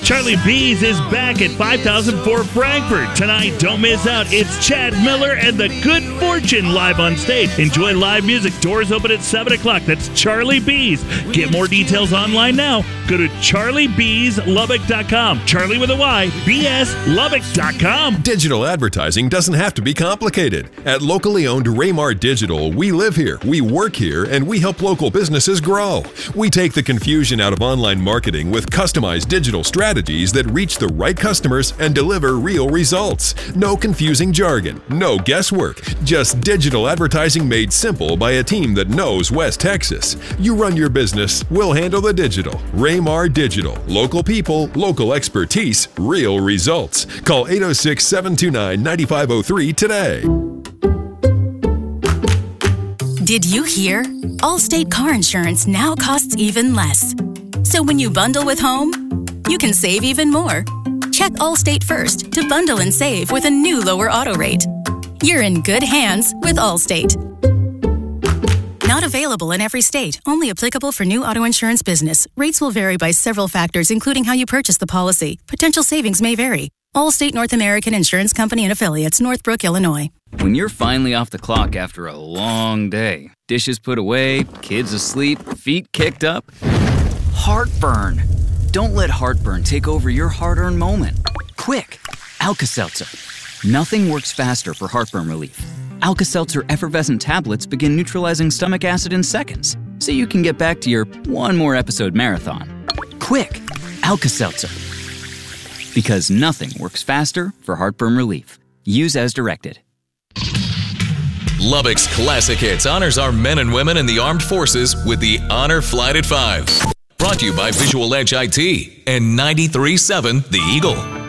Charlie B's is back at 5004 Frankfurt. Tonight, don't miss out. It's Chad Miller and the Good Fortune live on stage. Enjoy live music. Doors open at 7 o'clock. That's Charlie B's. Get more details online now. Go to charliebslubbock.com. Charlie with a Y, bslubbock.com. Digital advertising doesn't have to be complicated. At locally owned Raymar Digital, we live here, we work here, and we help local businesses grow. We take the confusion out of online marketing with customized digital strategies that reach the right customers and deliver real results. No confusing jargon, no guesswork, just digital advertising made simple by a team that knows West Texas. You run your business, we'll handle the digital. Raymar Digital. Local people, local expertise, real results. Call 806-729-9503 today. Did you hear? Allstate car insurance now costs even less. So when you bundle with home, you can save even more. Check Allstate first to bundle and save with a new lower auto rate. You're in good hands with Allstate. Not available in every state. Only applicable for new auto insurance business. Rates will vary by several factors, including how you purchase the policy. Potential savings may vary. Allstate North American Insurance Company and Affiliates, Northbrook, Illinois. When you're finally off the clock after a long day, dishes put away, kids asleep, feet kicked up, heartburn. Don't let heartburn take over your hard-earned moment. Quick, Alka-Seltzer. Nothing works faster for heartburn relief. Alka-Seltzer effervescent tablets begin neutralizing stomach acid in seconds, so you can get back to your one more episode marathon. Quick, Alka-Seltzer. Because nothing works faster for heartburn relief. Use as directed. Lubbock's Classic Hits honors our men and women in the armed forces with the Honor Flight at 5. Brought to you by Visual Edge IT and 93.7 The Eagle.